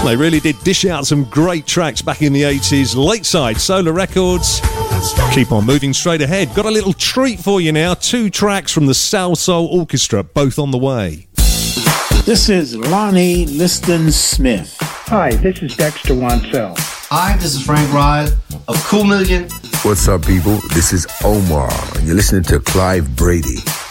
They really did dish out some great tracks back in the 80s. Lakeside Solar Records. Keep on moving straight ahead. Got a little treat for you now. 2 tracks from the Soul Soul Orchestra, both on the way. This is Lonnie Liston Smith. Hi, this is Dexter Wansell. Hi, this is Frank Ride of Cool Million. What's up, people? This is Omar, and you're listening to Clive Brady.